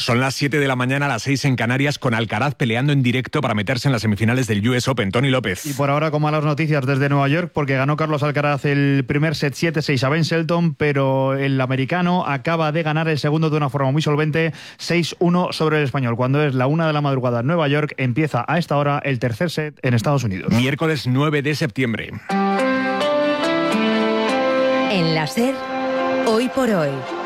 Son las 7 de la mañana, las 6 en Canarias, con Alcaraz peleando en directo para meterse en las semifinales del US Open. Tony López. Y por ahora con malas noticias desde Nueva York, porque ganó Carlos Alcaraz el primer set 7-6 a Ben Shelton, pero el americano acaba de ganar el segundo de una forma muy solvente, 6-1 sobre el español. Cuando es la 1 de la madrugada en Nueva York, empieza a esta hora el tercer set en Estados Unidos. Miércoles 9 de septiembre. En la SER, Hoy por Hoy,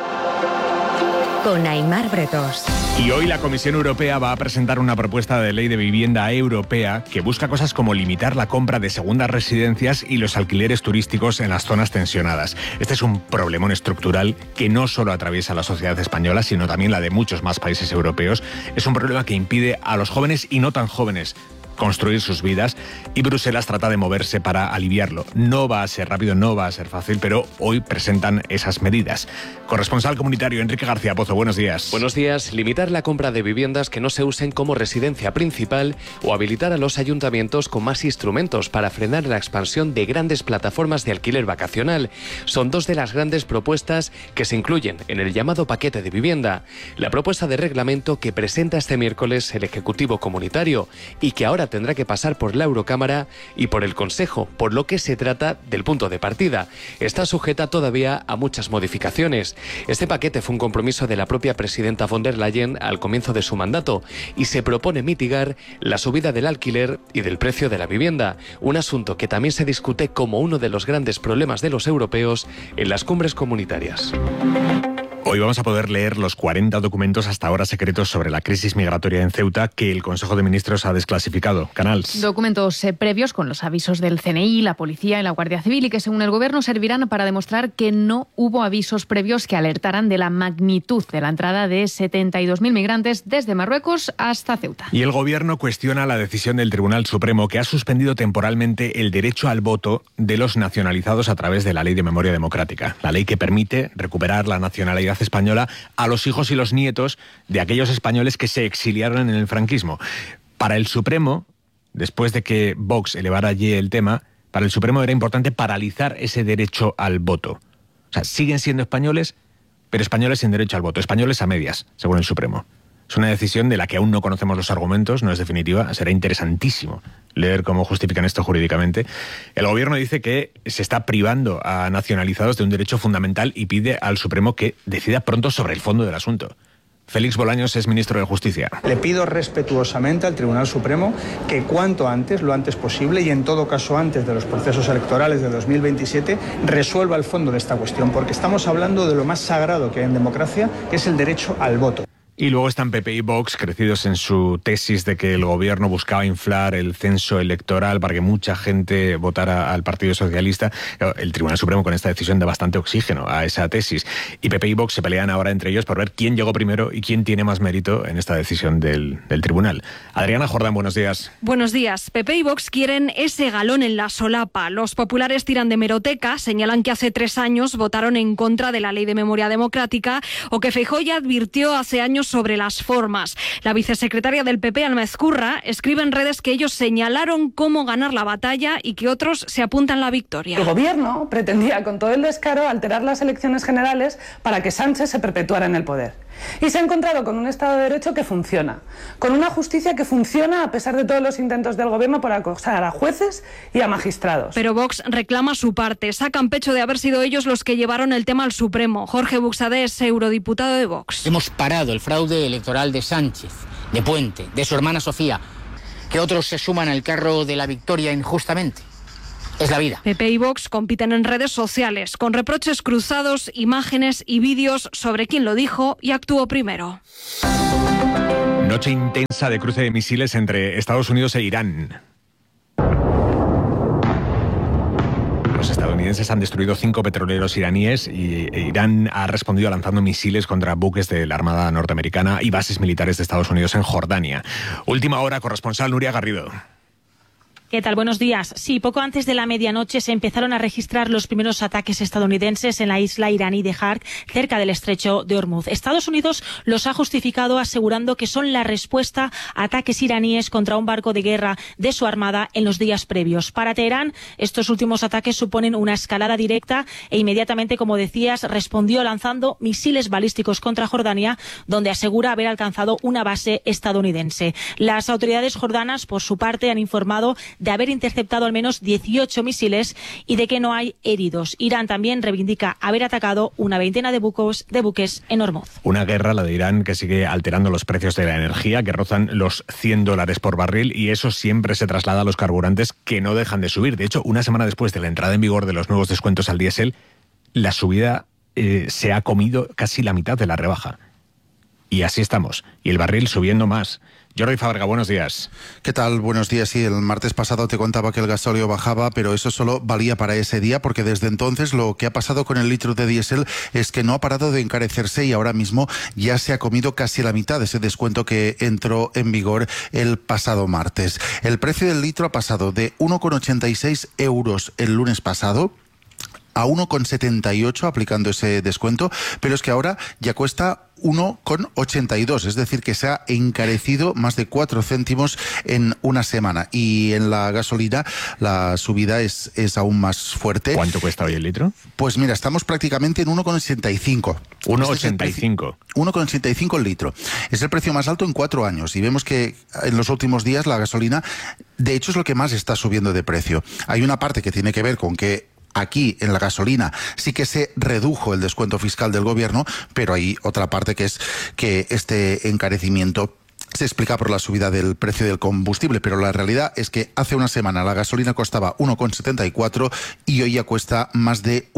con Aimar Bretos. Y hoy la Comisión Europea va a presentar una propuesta de ley de vivienda europea que busca cosas como limitar la compra de segundas residencias y los alquileres turísticos en las zonas tensionadas. Este es un problemón estructural que no solo atraviesa la sociedad española, sino también la de muchos más países europeos. Es un problema que impide a los jóvenes y no tan jóvenes construir sus vidas, y Bruselas trata de moverse para aliviarlo. No va a ser rápido, no va a ser fácil, pero hoy presentan esas medidas. Corresponsal comunitario Enrique García Pozo, buenos días. Buenos días. Limitar la compra de viviendas que no se usen como residencia principal o habilitar a los ayuntamientos con más instrumentos para frenar la expansión de grandes plataformas de alquiler vacacional. Son dos de las grandes propuestas que se incluyen en el llamado paquete de vivienda. La propuesta de reglamento que presenta este miércoles el Ejecutivo Comunitario y que ahora tendrá que pasar por la Eurocámara y por el Consejo, por lo que se trata del punto de partida. Está sujeta todavía a muchas modificaciones. Este paquete fue un compromiso de la propia presidenta von der Leyen al comienzo de su mandato y se propone mitigar la subida del alquiler y del precio de la vivienda, un asunto que también se discute como uno de los grandes problemas de los europeos en las cumbres comunitarias. Hoy vamos a poder leer los 40 documentos hasta ahora secretos sobre la crisis migratoria en Ceuta que el Consejo de Ministros ha desclasificado. Canals. Documentos previos con los avisos del CNI, la Policía y la Guardia Civil y que según el Gobierno servirán para demostrar que no hubo avisos previos que alertaran de la magnitud de la entrada de 72.000 migrantes desde Marruecos hasta Ceuta. Y el Gobierno cuestiona la decisión del Tribunal Supremo que ha suspendido temporalmente el derecho al voto de los nacionalizados a través de la Ley de Memoria Democrática. La ley que permite recuperar la nacionalidad española a los hijos y los nietos de aquellos españoles que se exiliaron en el franquismo. Para el Supremo, después de que Vox elevara allí el tema, para el Supremo era importante paralizar ese derecho al voto. O sea, siguen siendo españoles, pero españoles sin derecho al voto, españoles a medias, según el Supremo. Es una decisión de la que aún no conocemos los argumentos, no es definitiva, será interesantísimo leer cómo justifican esto jurídicamente. El Gobierno dice que se está privando a nacionalizados de un derecho fundamental y pide al Supremo que decida pronto sobre el fondo del asunto. Félix Bolaños es ministro de Justicia. Le pido respetuosamente al Tribunal Supremo que cuanto antes, lo antes posible y en todo caso antes de los procesos electorales de 2027, resuelva el fondo de esta cuestión, porque estamos hablando de lo más sagrado que hay en democracia, que es el derecho al voto. Y luego están PP y Vox, crecidos en su tesis de que el Gobierno buscaba inflar el censo electoral para que mucha gente votara al Partido Socialista. El Tribunal Supremo con esta decisión da bastante oxígeno a esa tesis. Y PP y Vox se pelean ahora entre ellos por ver quién llegó primero y quién tiene más mérito en esta decisión del Tribunal. Adriana Jordán, buenos días. Buenos días. PP y Vox quieren ese galón en la solapa. Los populares tiran de hemeroteca, señalan que hace 3 años votaron en contra de la Ley de Memoria Democrática o que Feijóo ya advirtió hace años sobre las formas. La vicesecretaria del PP, Alma Ezcurra, escribe en redes que ellos señalaron cómo ganar la batalla y que otros se apuntan la victoria. El Gobierno pretendía con todo el descaro alterar las elecciones generales para que Sánchez se perpetuara en el poder. Y se ha encontrado con un Estado de Derecho que funciona, con una justicia que funciona a pesar de todos los intentos del Gobierno por acosar a jueces y a magistrados. Pero Vox reclama su parte, sacan pecho de haber sido ellos los que llevaron el tema al Supremo. Jorge Buxadé es eurodiputado de Vox. Hemos parado el fraude electoral de Sánchez, de Puente, de su hermana Sofía, que otros se suman al carro de la victoria injustamente. Es la vida. PP y Vox compiten en redes sociales, con reproches cruzados, imágenes y vídeos sobre quién lo dijo y actuó primero. Noche intensa de cruce de misiles entre Estados Unidos e Irán. Los estadounidenses han destruido 5 petroleros iraníes y Irán ha respondido lanzando misiles contra buques de la Armada norteamericana y bases militares de Estados Unidos en Jordania. Última hora, corresponsal Nuria Garrido. ¿Qué tal? Buenos días. Sí, poco antes de la medianoche se empezaron a registrar los primeros ataques estadounidenses en la isla iraní de Hark, cerca del estrecho de Hormuz. Estados Unidos los ha justificado asegurando que son la respuesta a ataques iraníes contra un barco de guerra de su armada en los días previos. Para Teherán, estos últimos ataques suponen una escalada directa e inmediatamente, como decías, respondió lanzando misiles balísticos contra Jordania, donde asegura haber alcanzado una base estadounidense. Las autoridades jordanas, por su parte, han informado de haber interceptado al menos 18 misiles y de que no hay heridos. Irán también reivindica haber atacado una veintena de buques en Hormuz. Una guerra, la de Irán, que sigue alterando los precios de la energía, que rozan los $100 por barril, y eso siempre se traslada a los carburantes, que no dejan de subir. De hecho, una semana después de la entrada en vigor de los nuevos descuentos al diésel, la subida se ha comido casi la mitad de la rebaja. Y así estamos. Y el barril subiendo más. Jordi Fábrega, buenos días. ¿Qué tal? Buenos días. Sí, el martes pasado te contaba que el gasóleo bajaba, pero eso solo valía para ese día, porque desde entonces lo que ha pasado con el litro de diésel es que no ha parado de encarecerse y ahora mismo ya se ha comido casi la mitad de ese descuento que entró en vigor el pasado martes. El precio del litro ha pasado de 1,86 euros el lunes pasado a 1,78 aplicando ese descuento, pero es que ahora ya cuesta 1,82, es decir, que se ha encarecido más de 4 céntimos en una semana. Y en la gasolina la subida es aún más fuerte. ¿Cuánto cuesta hoy el litro? Pues mira, estamos prácticamente en 1,85. 1,85. 1,85 el litro. Es el precio más alto en 4 años y vemos que en los últimos días la gasolina, de hecho, es lo que más está subiendo de precio. Hay una parte que tiene que ver con que aquí, en la gasolina, sí que se redujo el descuento fiscal del gobierno, pero hay otra parte que es que este encarecimiento se explica por la subida del precio del combustible, pero la realidad es que hace una semana la gasolina costaba 1,74 y hoy ya cuesta más de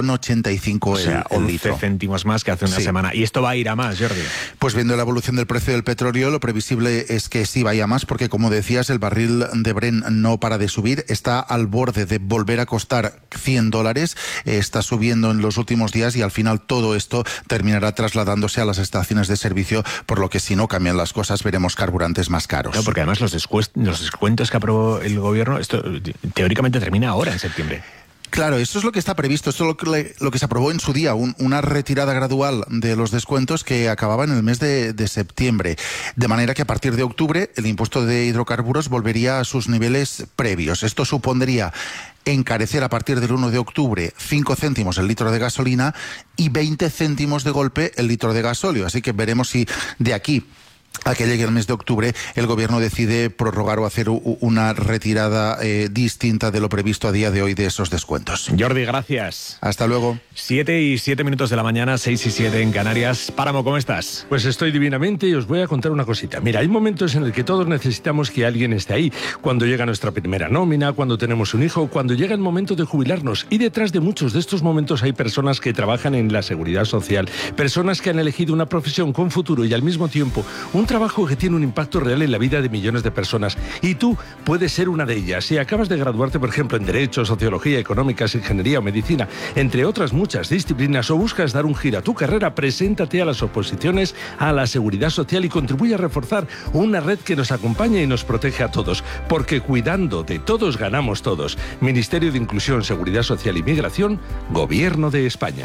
1,85 o sea, el litro. 11 céntimos más que hace una semana. ¿Y esto va a ir a más, Jordi? Pues viendo la evolución del precio del petróleo, lo previsible es que sí vaya a más, porque como decías, el barril de Brent no para de subir, está al borde de volver a costar $100, está subiendo en los últimos días y al final todo esto terminará trasladándose a las estaciones de servicio, por lo que si no cambian las cosas veremos carburantes más caros. No, porque además los descuentos que aprobó el gobierno, esto teóricamente termina ahora, en septiembre. Claro, eso es lo que está previsto, esto es lo que se aprobó en su día, una retirada gradual de los descuentos que acababa en el mes de septiembre, de manera que a partir de octubre el impuesto de hidrocarburos volvería a sus niveles previos. Esto supondría encarecer a partir del 1 de octubre 5 céntimos el litro de gasolina y 20 céntimos de golpe el litro de gasóleo, así que veremos si de aquí a que llegue el mes de octubre el gobierno decide prorrogar o hacer una retirada distinta de lo previsto a día de hoy de esos descuentos. Jordi, gracias. Hasta luego. 7:07 de la mañana, 6:07 en Canarias. Páramo, ¿cómo estás? Pues estoy divinamente y os voy a contar una cosita. Mira, hay momentos en el que todos necesitamos que alguien esté ahí. Cuando llega nuestra primera nómina, cuando tenemos un hijo, cuando llega el momento de jubilarnos. Y detrás de muchos de estos momentos hay personas que trabajan en la seguridad social, personas que han elegido una profesión con futuro y al mismo tiempo un trabajo que tiene un impacto real en la vida de millones de personas. Y tú puedes ser una de ellas. Si acabas de graduarte, por ejemplo, en Derecho, Sociología, Económicas, Ingeniería o Medicina, entre otras muchas disciplinas, o buscas dar un giro a tu carrera, preséntate a las oposiciones a la Seguridad Social y contribuye a reforzar una red que nos acompaña y nos protege a todos. Porque cuidando de todos, ganamos todos. Ministerio de Inclusión, Seguridad Social y Migración, Gobierno de España.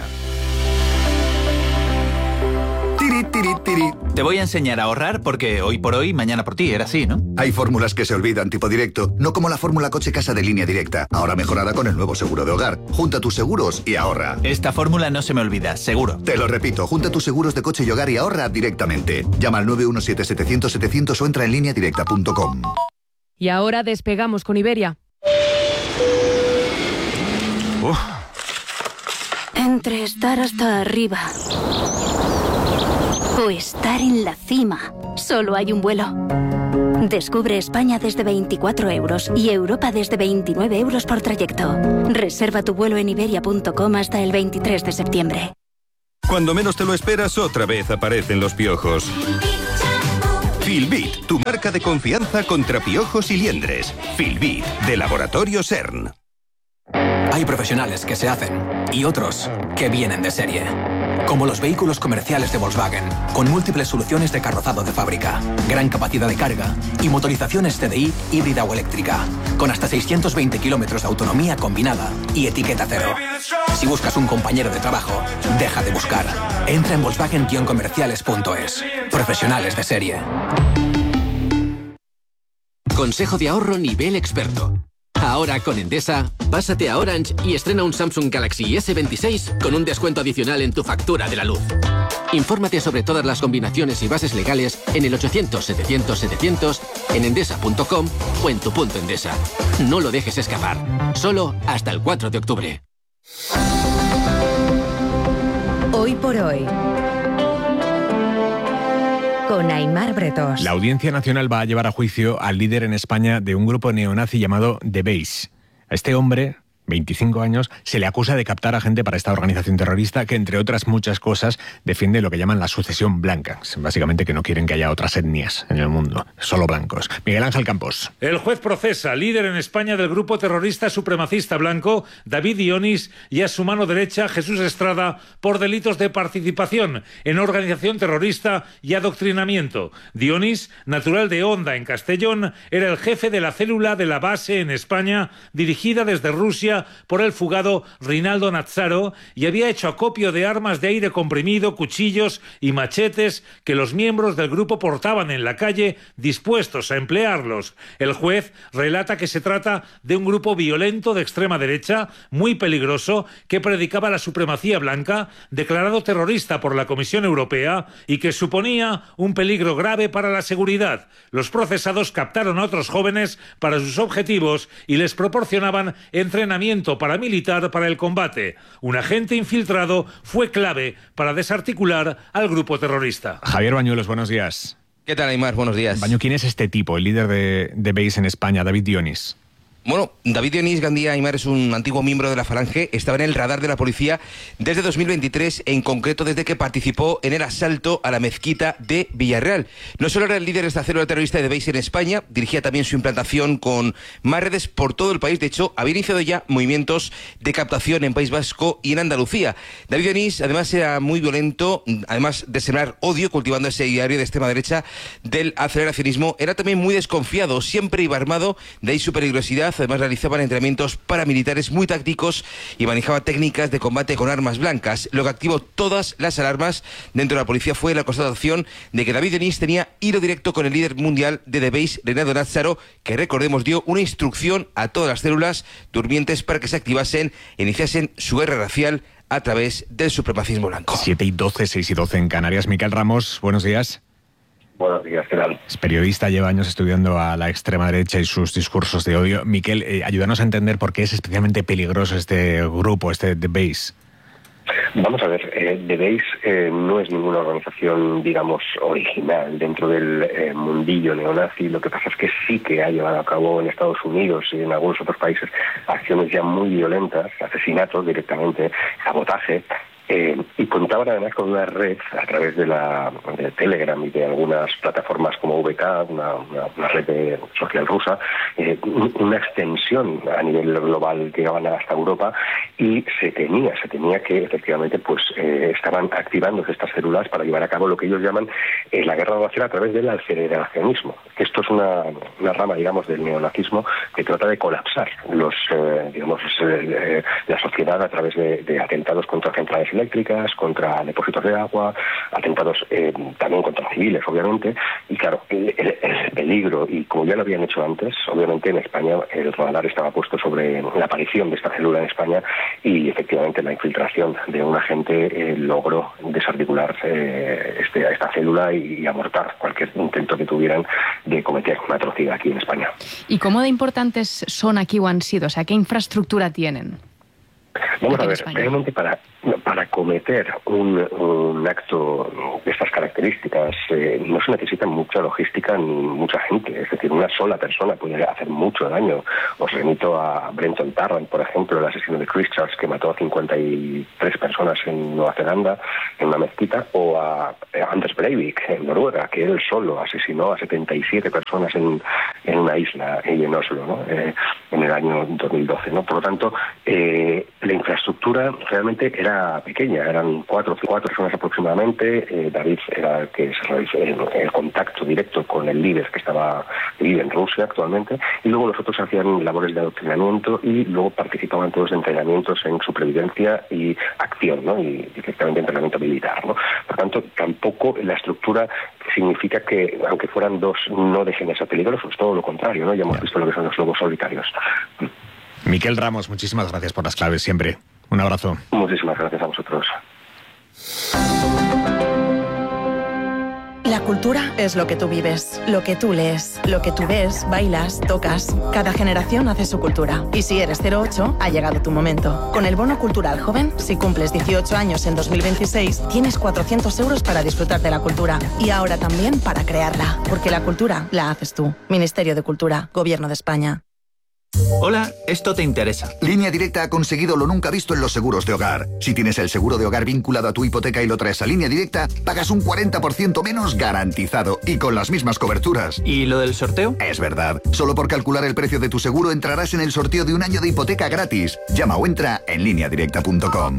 Te voy a enseñar a ahorrar porque hoy por hoy, mañana por ti, era así, ¿no? Hay fórmulas que se olvidan, tipo directo, no como la fórmula coche-casa de Línea Directa, ahora mejorada con el nuevo seguro de hogar. Junta tus seguros y ahorra. Esta fórmula no se me olvida, seguro. Te lo repito, junta tus seguros de coche y hogar y ahorra directamente. Llama al 917-700-700 o entra en lineadirecta.com. Y ahora despegamos con Iberia. Entre estar hasta arriba o estar en la cima, solo hay un vuelo. Descubre España desde 24 euros y Europa desde 29 euros por trayecto. Reserva tu vuelo en iberia.com hasta el 23 de septiembre. Cuando menos te lo esperas, otra vez aparecen los piojos. Filbit, tu marca de confianza contra piojos y liendres. Filbit, de Laboratorio CERN. Hay profesionales que se hacen y otros que vienen de serie. Como los vehículos comerciales de Volkswagen, con múltiples soluciones de carrozado de fábrica, gran capacidad de carga y motorizaciones TDI híbrida o eléctrica, con hasta 620 kilómetros de autonomía combinada y etiqueta cero. Si buscas un compañero de trabajo, deja de buscar. Entra en Volkswagen-comerciales.es. Profesionales de serie. Consejo de ahorro nivel experto. Ahora con Endesa, pásate a Orange y estrena un Samsung Galaxy S26 con un descuento adicional en tu factura de la luz. Infórmate sobre todas las combinaciones y bases legales en el 800-700-700, en endesa.com o en tu punto Endesa. No lo dejes escapar. Solo hasta el 4 de octubre. Hoy por hoy, con Aimar Bretos. La Audiencia Nacional va a llevar a juicio al líder en España de un grupo neonazi llamado The Base. A este hombre, 25 años, se le acusa de captar a gente para esta organización terrorista que, entre otras muchas cosas, defiende lo que llaman la sucesión blanca. Básicamente que no quieren que haya otras etnias en el mundo, solo blancos. Miguel Ángel Campos. El juez procesa al líder en España del grupo terrorista supremacista blanco, David Dionís, y a su mano derecha, Jesús Estrada, por delitos de participación en organización terrorista y adoctrinamiento. Dionís, natural de Honda, en Castellón, era el jefe de la célula de la base en España, dirigida desde Rusia por el fugado Rinaldo Nazzaro, y había hecho acopio de armas de aire comprimido, cuchillos y machetes que los miembros del grupo portaban en la calle, dispuestos a emplearlos. El juez relata que se trata de un grupo violento de extrema derecha, muy peligroso, que predicaba la supremacía blanca, declarado terrorista por la Comisión Europea y que suponía un peligro grave para la seguridad. Los procesados captaron a otros jóvenes para sus objetivos y les proporcionaban entrenamiento paramilitar para el combate. Un agente infiltrado fue clave para desarticular al grupo terrorista. Javier Bañuelos, buenos días. ¿Qué tal, Aimar? Buenos días. Baño, ¿quién es este tipo, el líder de Base en España, David Dionís? Bueno, David Dionís Gandía Aimar es un antiguo miembro de la Falange, estaba en el radar de la policía desde 2023, en concreto desde que participó en el asalto a la mezquita de Villarreal. No solo era el líder de esta célula terrorista de Base en España, dirigía también su implantación con más redes por todo el país. De hecho, había iniciado ya movimientos de captación en País Vasco y en Andalucía. David Dionís, además, era muy violento, además de sembrar odio, cultivando ese diario de extrema derecha del aceleracionismo, era también muy desconfiado, siempre iba armado, de ahí su peligrosidad. Además, realizaban entrenamientos paramilitares muy tácticos y manejaba técnicas de combate con armas blancas. Lo que activó todas las alarmas dentro de la policía fue la constatación de que David Dionís tenía hilo directo con el líder mundial de The Base, Rinaldo Nazzaro, que, recordemos, dio una instrucción a todas las células durmientes para que se activasen e iniciasen su guerra racial a través del supremacismo blanco. 7:12, 6:12 en Canarias. Miquel Ramos, buenos días. Buenos días, ¿qué tal? Es periodista, lleva años estudiando a la extrema derecha y sus discursos de odio. Miquel, ayúdanos a entender por qué es especialmente peligroso este grupo, este The Base. Vamos a ver, The Base no es ninguna organización, digamos, original dentro del mundillo neonazi. Lo que pasa es que sí que ha llevado a cabo en Estados Unidos y en algunos otros países acciones ya muy violentas, asesinatos directamente, sabotaje. Y contaban además con una red a través de Telegram y de algunas plataformas como VK, una red social rusa, una extensión a nivel global, llegaban hasta Europa, y se temía que efectivamente estaban activándose estas células para llevar a cabo lo que ellos llaman la guerra nacional a través del aceleracionismo. Esto es una rama, digamos, del neonazismo que trata de colapsar la sociedad a través de atentados contra centrales eléctricas, contra depósitos de agua, atentados también contra civiles, obviamente. Y claro, el peligro, y como ya lo habían hecho antes, obviamente en España el radar estaba puesto sobre la aparición de esta célula en España, y efectivamente la infiltración de un agente logró desarticular esta célula y abortar cualquier intento que tuvieran de cometer una atrocidad aquí en España. ¿Y cómo de importantes son aquí o han sido? O sea, ¿qué infraestructura tienen? Vamos a ver, realmente para cometer un acto de estas características no se necesita mucha logística ni mucha gente. Es decir, una sola persona puede hacer mucho daño. Os remito a Brenton Tarrant, por ejemplo, el asesino de Christchurch, que mató a 53 personas en Nueva Zelanda, en una mezquita, o a Anders Breivik en Noruega, que él solo asesinó a 77 personas en una isla y en Oslo, ¿no? En el año 2012, ¿no? Por lo tanto, la infraestructura realmente era pequeña, eran cuatro personas aproximadamente. David era el que se realizó el contacto directo con el líder que vive en Rusia actualmente, y luego los otros hacían labores de adoctrinamiento y luego participaban todos de entrenamientos en supervivencia y acción, ¿no? Y directamente entrenamiento militar, ¿no? Por tanto, tampoco la estructura significa que, aunque fueran dos, no dejen de ser peligrosos, todo lo contrario, ¿no? Ya hemos visto lo que son los lobos solitarios. Miquel Ramos, muchísimas gracias por las claves siempre. Un abrazo. Muchísimas gracias a vosotros. La cultura es lo que tú vives, lo que tú lees, lo que tú ves, bailas, tocas. Cada generación hace su cultura. Y si eres 08, ha llegado tu momento. Con el Bono Cultural Joven, si cumples 18 años en 2026, tienes 400 euros para disfrutar de la cultura. Y ahora también para crearla. Porque la cultura la haces tú. Ministerio de Cultura, Gobierno de España. Hola, esto te interesa. Línea Directa ha conseguido lo nunca visto en los seguros de hogar. Si tienes el seguro de hogar vinculado a tu hipoteca y lo traes a Línea Directa, pagas un 40% menos garantizado y con las mismas coberturas. ¿Y lo del sorteo? Es verdad. Solo por calcular el precio de tu seguro entrarás en el sorteo de un año de hipoteca gratis. Llama o entra en lineadirecta.com.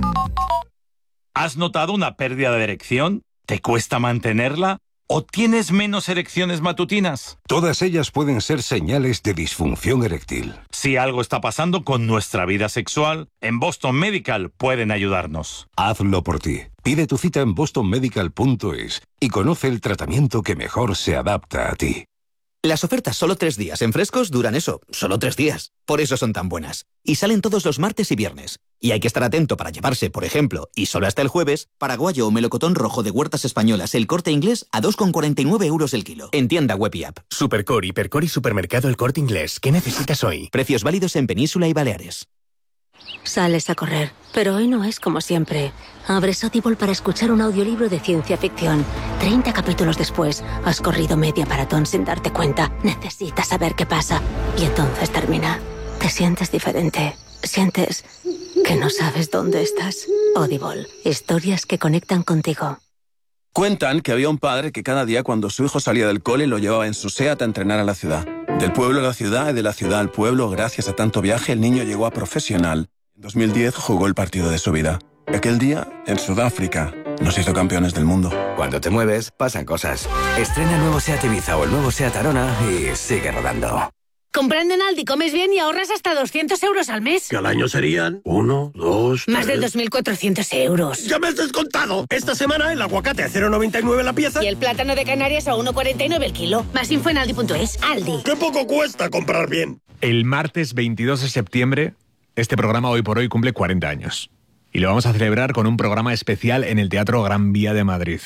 ¿Has notado una pérdida de erección? ¿Te cuesta mantenerla? ¿O tienes menos erecciones matutinas? Todas ellas pueden ser señales de disfunción eréctil. Si algo está pasando con nuestra vida sexual, en Boston Medical pueden ayudarnos. Hazlo por ti. Pide tu cita en bostonmedical.es y conoce el tratamiento que mejor se adapta a ti. Las ofertas solo 3 días en Frescos duran eso, solo 3 días. Por eso son tan buenas. Y salen todos los martes y viernes. Y hay que estar atento para llevarse, por ejemplo, y solo hasta el jueves, paraguayo o melocotón rojo de Huertas Españolas El Corte Inglés a 2,49 euros el kilo. En tienda web y app. Supercore, Hipercore y Supermercado El Corte Inglés. ¿Qué necesitas hoy? Precios válidos en Península y Baleares. Sales a correr, pero hoy no es como siempre. Abres Audible para escuchar un audiolibro de ciencia ficción. 30 capítulos después, has corrido media maratón sin darte cuenta. Necesitas saber qué pasa. Y entonces termina. Te sientes diferente. Sientes que no sabes dónde estás. Audible. Historias que conectan contigo. Cuentan que había un padre que cada día cuando su hijo salía del cole lo llevaba en su SEAT a entrenar a la ciudad. Del pueblo a la ciudad y de la ciudad al pueblo, gracias a tanto viaje, el niño llegó a profesional. En 2010 jugó el partido de su vida. Aquel día, en Sudáfrica, nos hizo campeones del mundo. Cuando te mueves, pasan cosas. Estrena el nuevo SEAT Ibiza o el nuevo SEAT Arona y sigue rodando. Comprando en Aldi comes bien y ahorras hasta 200 euros al mes. Que al año serían 1, 2, 3... Más de 2.400 euros. ¡Ya me has descontado! Esta semana el aguacate a 0,99 la pieza. Y el plátano de Canarias a 1,49 el kilo. Más info en Aldi.es. Aldi. ¡Qué poco cuesta comprar bien! El martes 22 de septiembre, este programa Hoy por Hoy cumple 40 años. Y lo vamos a celebrar con un programa especial en el Teatro Gran Vía de Madrid.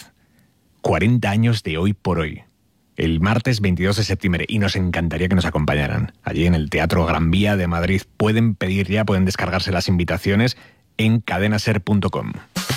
40 años de Hoy por Hoy. El martes 22 de septiembre, y nos encantaría que nos acompañaran allí en el Teatro Gran Vía de Madrid. Pueden pedir ya, pueden descargarse las invitaciones en cadenaser.com.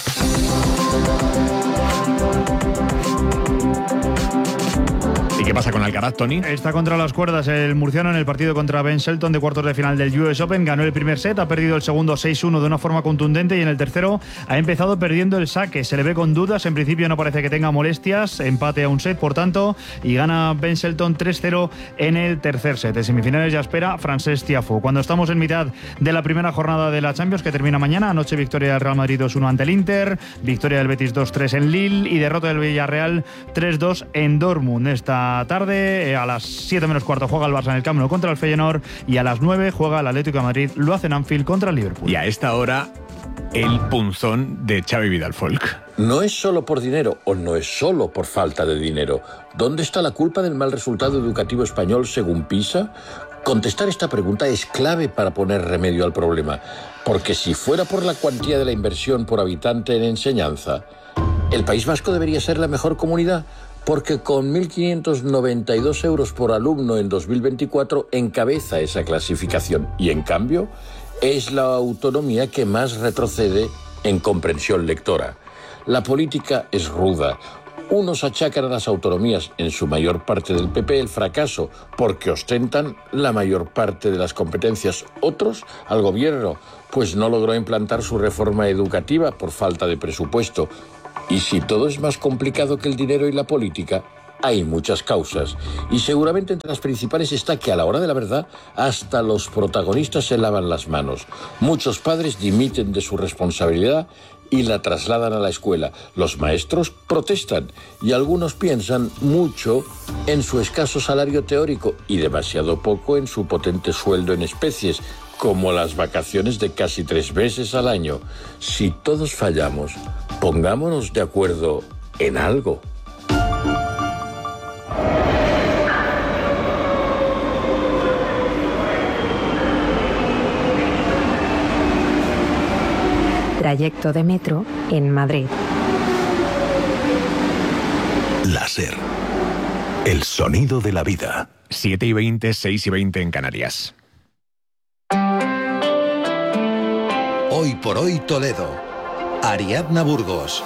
¿Y qué pasa con Alcaraz, Tony? Está contra las cuerdas el murciano en el partido contra Ben Shelton de cuartos de final del US Open. Ganó el primer set, ha perdido el segundo 6-1 de una forma contundente y en el tercero ha empezado perdiendo el saque. Se le ve con dudas, en principio no parece que tenga molestias. Empate a un set, por tanto, y gana Ben Shelton 3-0 en el tercer set. En semifinales ya espera Francesc Tiafoe. Cuando estamos en mitad de la primera jornada de la Champions, que termina mañana, anoche victoria del Real Madrid 2-1 ante el Inter, victoria del Betis 2-3 en Lille y derrota del Villarreal 3-2 en Dortmund. Esta tarde, a las 7 menos cuarto, juega el Barça en el Camp Nou contra el Feyenoord y a las 9 juega el Atlético de Madrid, lo hace en Anfield contra el Liverpool. Y a esta hora, el punzón de Xavi Vidal-Folk. No es solo por dinero o no es solo por falta de dinero. ¿Dónde está la culpa del mal resultado educativo español según PISA? Contestar esta pregunta es clave para poner remedio al problema, porque si fuera por la cuantía de la inversión por habitante en enseñanza, ¿el País Vasco debería ser la mejor comunidad? Porque con 1.592 euros por alumno en 2024 encabeza esa clasificación y, en cambio, es la autonomía que más retrocede en comprensión lectora. La política es ruda. Unos achacan a las autonomías, en su mayor parte del PP, el fracaso porque ostentan la mayor parte de las competencias. Otros, al gobierno, pues no logró implantar su reforma educativa por falta de presupuesto. Y si todo es más complicado que el dinero y la política, hay muchas causas. Y seguramente entre las principales está que a la hora de la verdad, hasta los protagonistas se lavan las manos. Muchos padres dimiten de su responsabilidad y la trasladan a la escuela. Los maestros protestan y algunos piensan mucho en su escaso salario teórico y demasiado poco en su potente sueldo en especies, como las vacaciones de casi 3 veces al año. Si todos fallamos, pongámonos de acuerdo en algo. Trayecto de metro en Madrid. La SER. El sonido de la vida. 7:20, 6:20 en Canarias. Hoy por hoy Toledo. Ariadna Burgos.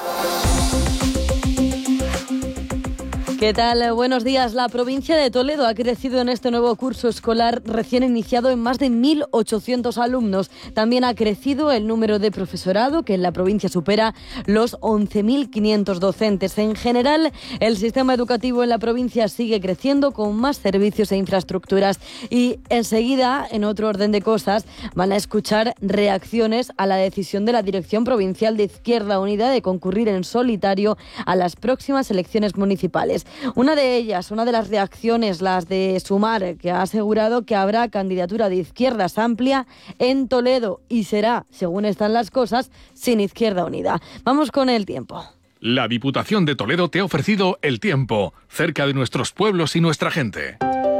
¿Qué tal? Buenos días. La provincia de Toledo ha crecido en este nuevo curso escolar recién iniciado en más de 1.800 alumnos. También ha crecido el número de profesorado, que en la provincia supera los 11.500 docentes. En general, el sistema educativo en la provincia sigue creciendo con más servicios e infraestructuras. Y enseguida, en otro orden de cosas, van a escuchar reacciones a la decisión de la Dirección Provincial de Izquierda Unida de concurrir en solitario a las próximas elecciones municipales. Una de ellas, una de las reacciones, las de Sumar, que ha asegurado que habrá candidatura de izquierdas amplia en Toledo y será, según están las cosas, sin Izquierda Unida. Vamos con el tiempo. La Diputación de Toledo te ha ofrecido el tiempo, cerca de nuestros pueblos y nuestra gente.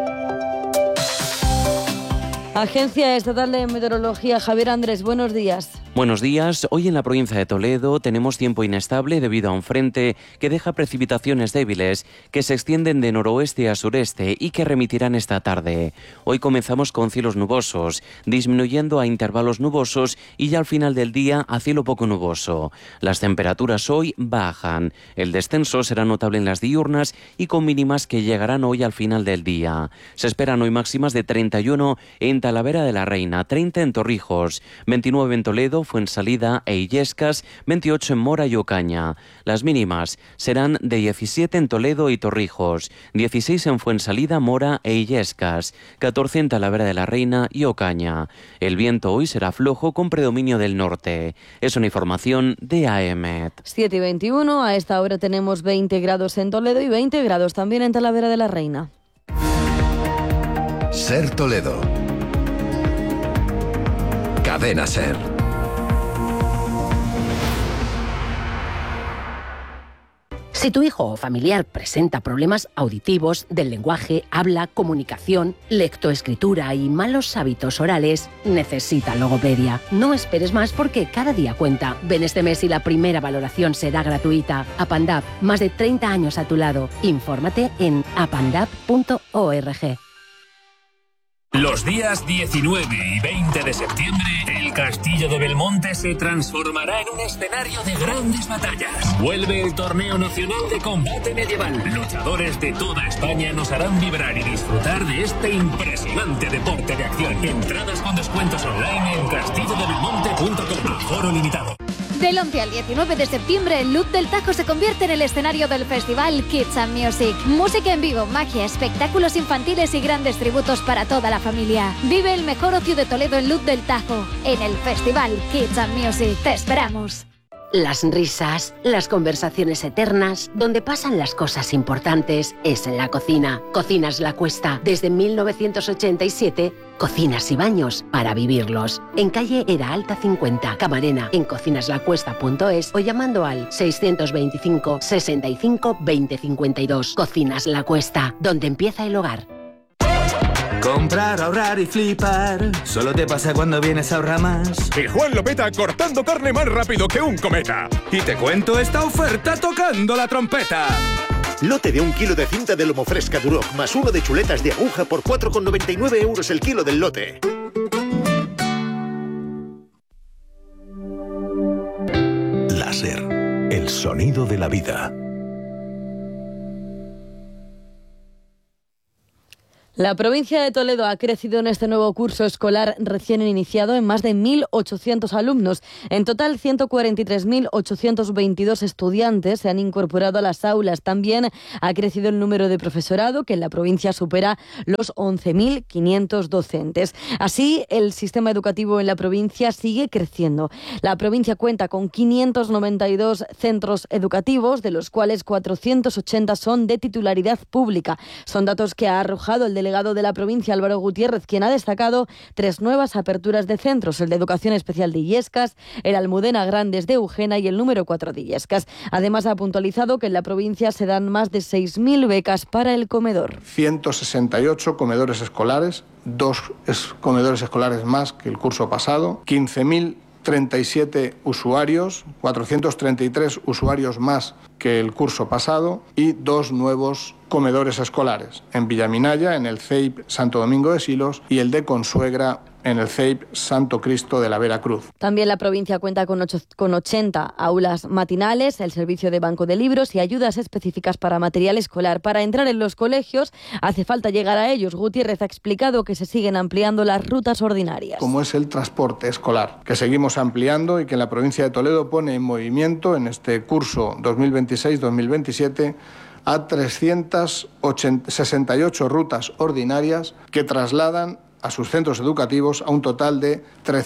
Agencia Estatal de Meteorología, Javier Andrés, buenos días. Buenos días. Hoy en la provincia de Toledo tenemos tiempo inestable debido a un frente que deja precipitaciones débiles que se extienden de noroeste a sureste y que remitirán esta tarde. Hoy comenzamos con cielos nubosos, disminuyendo a intervalos nubosos y ya al final del día a cielo poco nuboso. Las temperaturas hoy bajan. El descenso será notable en las diurnas y con mínimas que llegarán hoy al final del día. Se esperan hoy máximas de 31 en Talavera de la Reina, 30 en Torrijos, 29 en Toledo, Fuensalida e Illescas, 28 en Mora y Ocaña. Las mínimas serán de 17 en Toledo y Torrijos, 16 en Fuensalida, Mora e Illescas, 14 en Talavera de la Reina y Ocaña. El viento hoy será flojo con predominio del norte. Es una información de AEMET. 7:21, a esta hora tenemos 20 grados en Toledo y 20 grados también en Talavera de la Reina. SER Toledo. Cadena SER. Si tu hijo o familiar presenta problemas auditivos, del lenguaje, habla, comunicación, lectoescritura y malos hábitos orales, necesita logopedia. No esperes más porque cada día cuenta. Ven este mes y la primera valoración será gratuita. Apandap, más de 30 años a tu lado. Infórmate en apandap.org. Los días 19 y 20 de septiembre, el Castillo de Belmonte se transformará en un escenario de grandes batallas. Vuelve el Torneo Nacional de Combate Medieval. Luchadores de toda España nos harán vibrar y disfrutar de este impresionante deporte de acción. Entradas con descuentos online en castillodebelmonte.com. Aforo limitado. Del 11 al 19 de septiembre, el Loop del Tajo se convierte en el escenario del festival Kids and Music. Música en vivo, magia, espectáculos infantiles y grandes tributos para toda la familia. Vive el mejor ocio de Toledo en Loop del Tajo, en el festival Kids and Music. Te esperamos. Las risas, las conversaciones eternas, donde pasan las cosas importantes, es en la cocina. Cocinas La Cuesta. Desde 1987, cocinas y baños para vivirlos. En calle Era Alta 50, Camarena, en cocinaslacuesta.es o llamando al 625 65 20 52. Cocinas La Cuesta, donde empieza el hogar. Comprar, ahorrar y flipar. Solo te pasa cuando vienes a Ahorramás. Y Juan lo peta cortando carne más rápido que un cometa. Y te cuento esta oferta tocando la trompeta. Lote de 1 kilo de cinta de lomo fresca Duroc más 1 de chuletas de aguja por 4,99 € el kilo del lote. La SER. El sonido de la vida. La provincia de Toledo ha crecido en este nuevo curso escolar recién iniciado en más de 1.800 alumnos. En total, 143.822 estudiantes se han incorporado a las aulas. También ha crecido el número de profesorado, que en la provincia supera los 11.500 docentes. Así, el sistema educativo en la provincia sigue creciendo. La provincia cuenta con 592 centros educativos, de los cuales 480 son de titularidad pública. Son datos que ha arrojado el delegado de la provincia, Álvaro Gutiérrez, quien ha destacado 3 nuevas aperturas de centros: el de Educación Especial de Illescas, el Almudena Grandes de Eugena y el número 4 de Illescas. Además, ha puntualizado que en la provincia se dan más de 6.000 becas para el comedor. 168 comedores escolares, 2 comedores escolares más que el curso pasado, 15.037 usuarios, 433 usuarios más que el curso pasado y 2 nuevos comedores escolares, en Villaminaya, en el CEIP Santo Domingo de Silos, y el de Consuegra, en el CEIP Santo Cristo de la Vera Cruz. También la provincia cuenta con 80 aulas matinales, el servicio de banco de libros y ayudas específicas para material escolar. Para entrar en los colegios hace falta llegar a ellos. Gutiérrez ha explicado que se siguen ampliando las rutas ordinarias. Como es el transporte escolar, que seguimos ampliando y que la provincia de Toledo pone en movimiento en este curso 2026-2027 a 368 rutas ordinarias que trasladan a sus centros educativos a un total de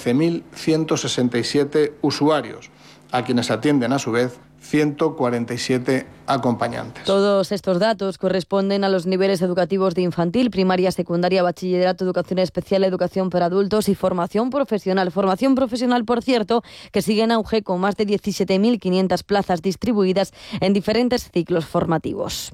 13.167 usuarios, a quienes atienden a su vez 147 acompañantes. Todos estos datos corresponden a los niveles educativos de infantil, primaria, secundaria, bachillerato, educación especial, educación para adultos y formación profesional. Formación profesional, por cierto, que sigue en auge con más de 17.500 plazas distribuidas en diferentes ciclos formativos.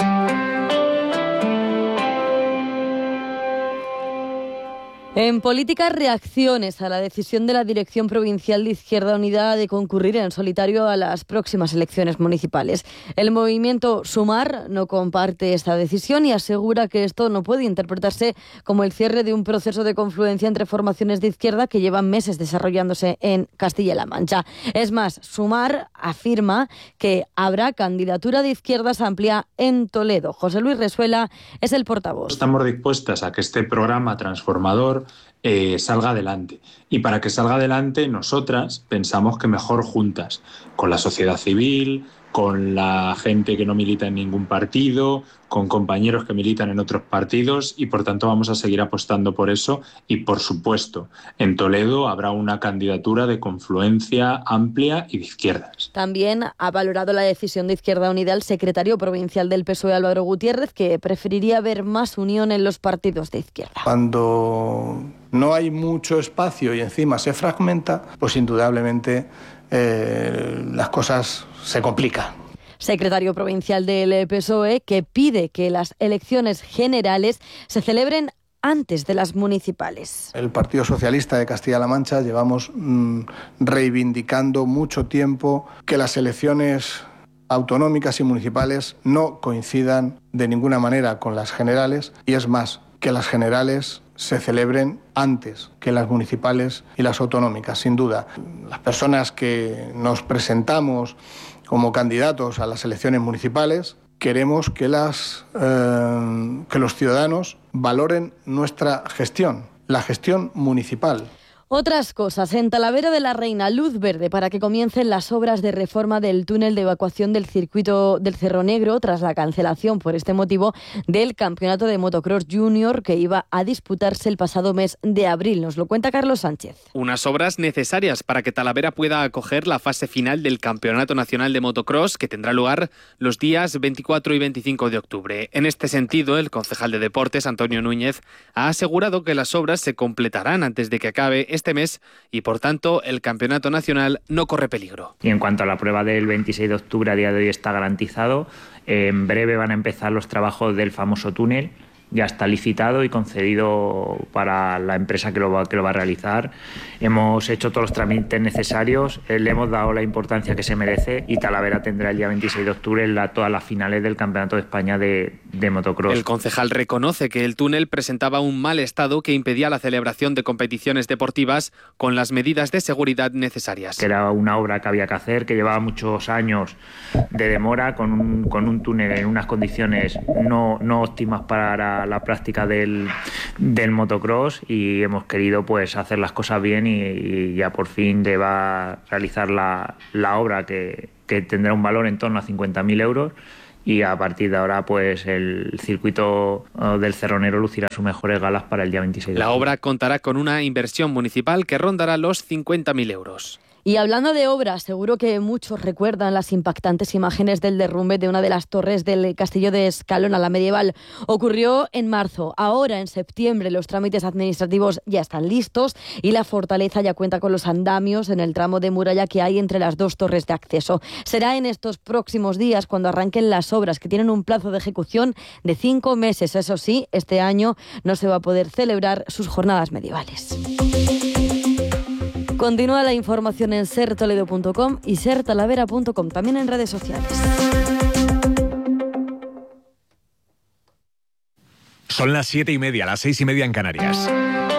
En política, reacciones a la decisión de la Dirección Provincial de Izquierda Unida de concurrir en solitario a las próximas elecciones municipales. El movimiento Sumar no comparte esta decisión y asegura que esto no puede interpretarse como el cierre de un proceso de confluencia entre formaciones de izquierda que llevan meses desarrollándose en Castilla-La Mancha. Es más, Sumar afirma que habrá candidatura de izquierdas amplia en Toledo. José Luis Resuela es el portavoz. Estamos dispuestas a que este programa transformador salga adelante. Y para que salga adelante, nosotras pensamos que mejor juntas, con la sociedad civil, con la gente que no milita en ningún partido, con compañeros que militan en otros partidos, y por tanto vamos a seguir apostando por eso. Y por supuesto, en Toledo habrá una candidatura de confluencia amplia y de izquierdas. También ha valorado la decisión de Izquierda Unida el secretario provincial del PSOE, Álvaro Gutiérrez, que preferiría ver más unión en los partidos de izquierda. Cuando no hay mucho espacio y encima se fragmenta, pues indudablemente las cosas se complican. Secretario provincial del PSOE, que pide que las elecciones generales se celebren antes de las municipales. El Partido Socialista de Castilla-La Mancha llevamos reivindicando mucho tiempo que las elecciones autonómicas y municipales no coincidan de ninguna manera con las generales, y es más, que las generales se celebren antes que las municipales y las autonómicas, sin duda. Las personas que nos presentamos como candidatos a las elecciones municipales queremos que los ciudadanos valoren nuestra gestión, la gestión municipal. Otras cosas. En Talavera de la Reina, luz verde para que comiencen las obras de reforma del túnel de evacuación del circuito del Cerro Negro tras la cancelación por este motivo del campeonato de motocross junior que iba a disputarse el pasado mes de abril. Nos lo cuenta Carlos Sánchez. Unas obras necesarias para que Talavera pueda acoger la fase final del Campeonato Nacional de Motocross, que tendrá lugar los días 24 y 25 de octubre. En este sentido, el concejal de Deportes, Antonio Núñez, ha asegurado que las obras se completarán antes de que acabe este mes y, por tanto, el campeonato nacional no corre peligro. Y en cuanto a la prueba del 26 de octubre, a día de hoy está garantizado. En breve van a empezar los trabajos del famoso túnel. Ya está licitado y concedido para la empresa que lo va a realizar. Hemos hecho todos los trámites necesarios, le hemos dado la importancia que se merece y Talavera tendrá el día 26 de octubre todas las finales del Campeonato de España de motocross. El concejal reconoce que el túnel presentaba un mal estado que impedía la celebración de competiciones deportivas con las medidas de seguridad necesarias. Que era una obra que había que hacer, que llevaba muchos años de demora, con un túnel en unas condiciones no óptimas para la práctica del motocross, y hemos querido pues hacer las cosas bien y ya por fin va a realizar la obra que tendrá un valor en torno a 50.000 euros. Y a partir de ahora, pues el circuito del Cerronero lucirá sus mejores galas para el día 26 de La obra contará con una inversión municipal que rondará los 50.000 euros. Y hablando de obras, seguro que muchos recuerdan las impactantes imágenes del derrumbe de una de las torres del castillo de Escalona, la medieval. Ocurrió en marzo. Ahora, en septiembre, los trámites administrativos ya están listos y la fortaleza ya cuenta con los andamios en el tramo de muralla que hay entre las dos torres de acceso. Será en estos próximos días cuando arranquen las obras, que tienen un plazo de ejecución de 5 meses. Eso sí, este año no se va a poder celebrar sus jornadas medievales. Continúa la información en sertoledo.com y sertalavera.com, también en redes sociales. Son las 7:30, las 6:30 en Canarias.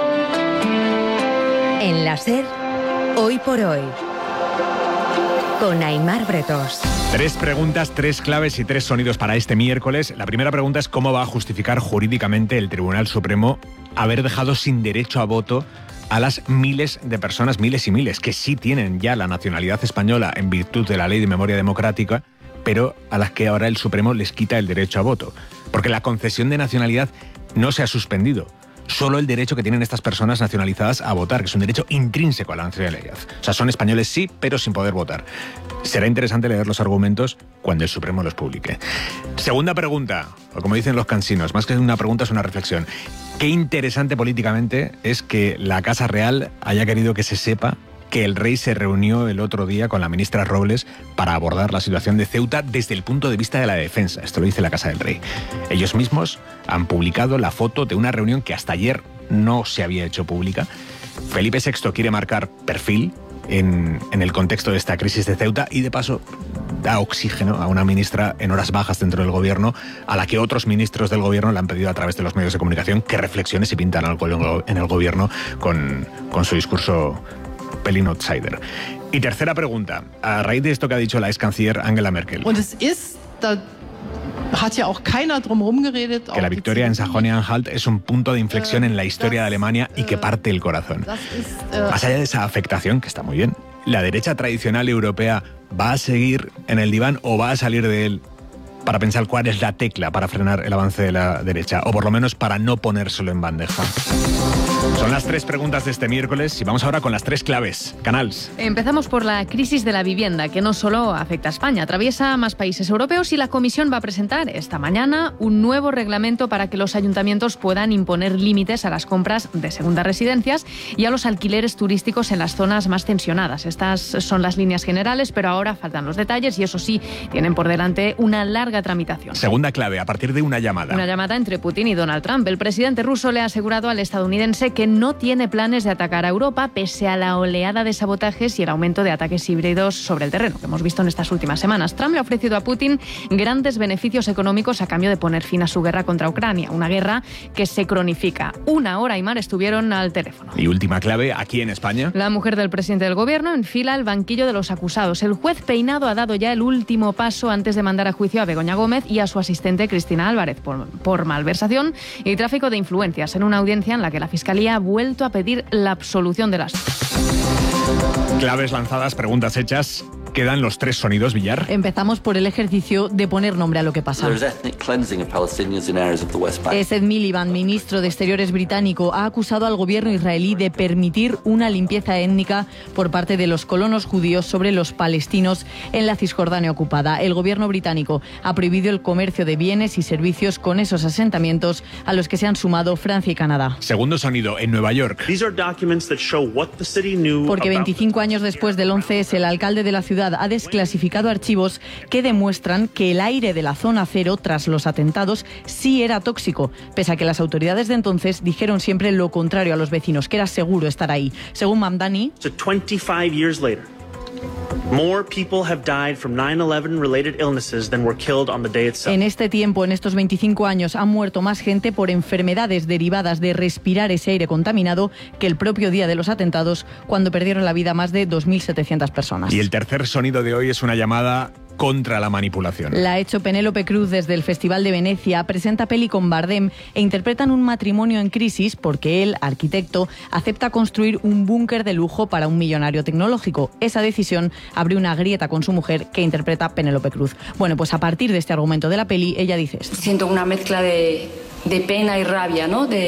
En la SER, hoy por hoy, con Aimar Bretos. 3 preguntas, 3 claves y 3 sonidos para este miércoles. La primera pregunta es cómo va a justificar jurídicamente el Tribunal Supremo haber dejado sin derecho a voto a las miles de personas, miles y miles, que sí tienen ya la nacionalidad española en virtud de la Ley de Memoria Democrática, pero a las que ahora el Supremo les quita el derecho a voto. Porque la concesión de nacionalidad no se ha suspendido. Solo el derecho que tienen estas personas nacionalizadas a votar, que es un derecho intrínseco a la nacionalidad. O sea, son españoles sí, pero sin poder votar. Será interesante leer los argumentos cuando el Supremo los publique. Segunda pregunta, o como dicen los cansinos, más que una pregunta es una reflexión. Qué interesante políticamente es que la Casa Real haya querido que se sepa que el rey se reunió el otro día con la ministra Robles para abordar la situación de Ceuta desde el punto de vista de la defensa. Esto lo dice la Casa del Rey. Ellos mismos han publicado la foto de una reunión que hasta ayer no se había hecho pública. Felipe VI quiere marcar perfil en el contexto de esta crisis de Ceuta y de paso da oxígeno a una ministra en horas bajas dentro del gobierno, a la que otros ministros del gobierno le han pedido a través de los medios de comunicación que reflexione si pintan algo en el gobierno con su discurso pelín outsider. Y tercera pregunta, a raíz de esto que ha dicho la ex canciller Angela Merkel, que la victoria en Sajonia-Anhalt es un punto de inflexión en la historia de Alemania y que parte el corazón. Más allá de esa afectación, que está muy bien, ¿la derecha tradicional europea va a seguir en el diván o va a salir de él para pensar cuál es la tecla para frenar el avance de la derecha, o por lo menos para no ponérselo en bandeja? Son las 3 preguntas de este miércoles y vamos ahora con las 3 claves. Canals. Empezamos por la crisis de la vivienda, que no solo afecta a España, atraviesa más países europeos, y la Comisión va a presentar esta mañana un nuevo reglamento para que los ayuntamientos puedan imponer límites a las compras de segundas residencias y a los alquileres turísticos en las zonas más tensionadas. Estas son las líneas generales, pero ahora faltan los detalles y eso sí, tienen por delante una larga tramitación. Segunda clave, a partir de una llamada. Una llamada entre Putin y Donald Trump. El presidente ruso le ha asegurado al estadounidense que no tiene planes de atacar a Europa pese a la oleada de sabotajes y el aumento de ataques híbridos sobre el terreno que hemos visto en estas últimas semanas. Trump le ha ofrecido a Putin grandes beneficios económicos a cambio de poner fin a su guerra contra Ucrania, una guerra que se cronifica. 1 hora y más estuvieron al teléfono. Y última clave, aquí en España. La mujer del presidente del gobierno enfila el banquillo de los acusados. El juez Peinado ha dado ya el último paso antes de mandar a juicio a Begoña Gómez y a su asistente Cristina Álvarez por malversación y tráfico de influencias, en una audiencia en la que la Fiscalía ha vuelto a pedir la absolución de las dos. Claves lanzadas, preguntas hechas. Quedan los 3 sonidos, Villar. Empezamos por el ejercicio de poner nombre a lo que pasa. Esed Miliband, ministro de Exteriores británico, ha acusado al gobierno israelí de permitir una limpieza étnica por parte de los colonos judíos sobre los palestinos en la Cisjordania ocupada. El gobierno británico ha prohibido el comercio de bienes y servicios con esos asentamientos, a los que se han sumado Francia y Canadá. Segundo sonido, en Nueva York. Porque 25 años después del 11S, el alcalde de la ciudad ha desclasificado archivos que demuestran que el aire de la zona cero tras los atentados sí era tóxico, pese a que las autoridades de entonces dijeron siempre lo contrario a los vecinos, que era seguro estar ahí. Según Mamdani, en este tiempo, en estos 25 años, han muerto más gente por enfermedades derivadas de respirar ese aire contaminado que el propio día de los atentados, cuando perdieron la vida más de 2.700 personas. Y el tercer sonido de hoy es una llamada contra la manipulación. La ha hecho Penélope Cruz desde el Festival de Venecia, presenta peli con Bardem e interpretan un matrimonio en crisis porque él, arquitecto, acepta construir un búnker de lujo para un millonario tecnológico. Esa decisión abre una grieta con su mujer, que interpreta Penélope Cruz. Bueno, pues a partir de este argumento de la peli, ella dice esto. Siento una mezcla de pena y rabia, ¿no?